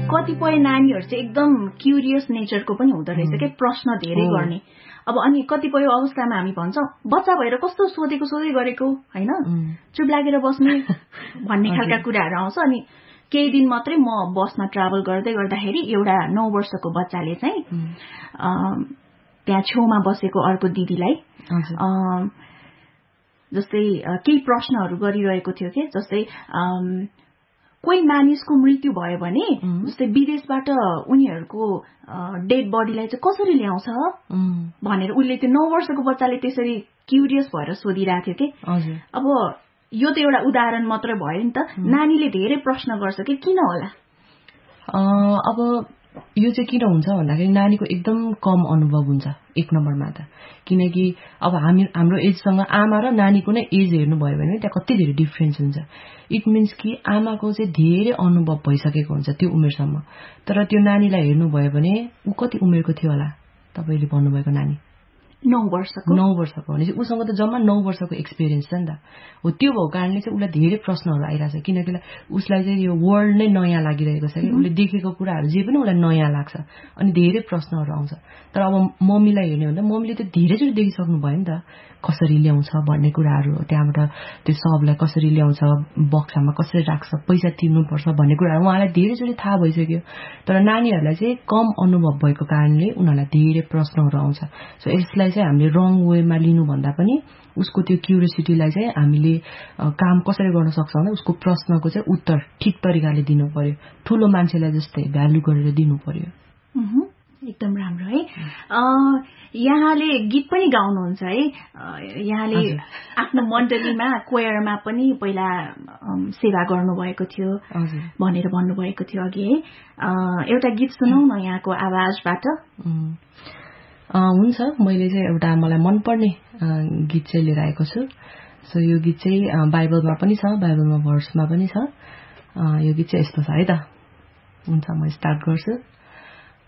कतिपय नानीहरू चाहिँ एकदम क्युरियस नेचरको पनि हुँदो रहेछ के प्रश्न धेरै गर्ने अब अनि कतिपय अवस्थामा हामी भन्छौँ बच्चा भएर कस्तो सोधेको सोधै गरेको हैन चुप लागेर बस्ने भन्ने खालका कुराहरू आउँछ अनि केही दिन मात्रै म बसमा ट्राभल गर्दै गर्दाखेरि एउटा 9 वर्षको बच्चाले चाहिँ त्यहाँ छेउमा बसेको अर्को दिदीलाई जस्तै केही प्रश्नहरू गरिरहेको थियो के जस्तै कोही मानिसको मृत्यु भयो भने जस्तै विदेशबाट उनीहरूको डेड बडीलाई चाहिँ कसरी ल्याउँछ भनेर उसले त्यो 9 वर्षको बच्चाले त्यसरी क्युरियस भएर सोधिरहेको थियो के अब यो त एउटा उदाहरण मात्र भयो नि त नानीले धेरै प्रश्न गर्छ कि किन होला अब यो चाहिँ किन हुन्छ भन्दाखेरि नानीको एकदम कम अनुभव हुन्छ एक नम्बरमा त किनकि अब हाम्रो एजसँग आमा र नानीको नै एज हेर्नुभयो भने त्यहाँ कति धेरै डिफरेन्स हुन्छ इट मिन्स कि आमाको चाहिँ धेरै अनुभव भइसकेको हुन्छ त्यो उमेरसम्म तर त्यो नानीलाई हेर्नुभयो भने ऊ कति उमेरको थियो होला तपाईले भन्नुभएको नानी 9 वर्षको भनेपछि उसँग त जम्मा 9 वर्षको एक्सपिरियन्स छ नि त हो त्यो भएको कारणले चाहिँ उसलाई धेरै प्रश्नहरू आइरहेछ किनकि उसलाई चाहिँ यो वर्ल्ड नै नयाँ लागिरहेको छ कि उसले देखेको कुराहरू जे पनि उसलाई नयाँ लाग्छ अनि धेरै प्रश्नहरू आउँछ तर अब मम्मीलाई हेर्ने भन्दा मम्मीले त धेरैचोटि देखिसक्नु भयो नि त कसरी ल्याउँछ भन्ने कुराहरू त्यहाँबाट त्यो सबलाई कसरी ल्याउँछ बक्सामा कसरी राख्छ पैसा तिर्नुपर्छ भन्ने कुराहरू उहाँलाई धेरैचोटि थाहा भइसक्यो तर नानीहरूलाई चाहिँ कम अनुभव भएको कारणले उनीहरूलाई धेरै प्रश्नहरू आउँछ सो यसलाई चाहिँ हामीले रङ वेमा लिनुभन्दा पनि उसको त्यो क्युरियोसिटीलाई चाहिँ हामीले काम कसरी गर्न सक्छ भने उसको प्रश्नको चाहिँ उत्तर ठिक तरिकाले दिनु पर्यो ठुलो मान्छेलाई जस्तै भ्यालु गरेर दिनु पर्यो एकदम राम्रो है यहाँले गीत पनि गाउनुहुन्छ है यहाँले आफ्नो मण्डलीमा कोयरमा पनि पहिला सेवा गर्नुभएको थियो भनेर भन्नुभएको थियो अघि है एउटा गीत सुनौ न यहाँको आवाजबाट हुन्छ मैले चाहिँ एउटा मलाई मनपर्ने गीत चाहिँ लिएर आएको छु सो यो गीत चाहिँ बाइबलमा पनि छ बाइबलमा भर्समा पनि छ यो गीत चाहिँ यस्तो छ है त हुन्छ म स्टार्ट गर्छु